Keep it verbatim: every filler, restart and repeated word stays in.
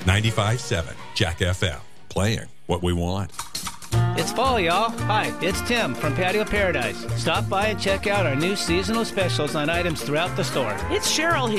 ninety-five point seven Jack F M, playing what we want. It's fall, y'all. Hi, it's Tim from Patio Paradise. Stop by and check out our new seasonal specials on items throughout the store. It's Cheryl here.